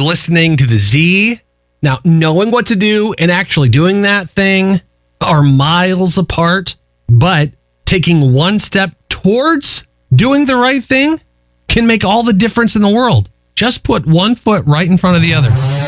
listening to the Z. Now, knowing what to do and actually doing that thing are miles apart, but taking one step towards doing the right thing can make all the difference in the world. Just put one foot right in front of the other.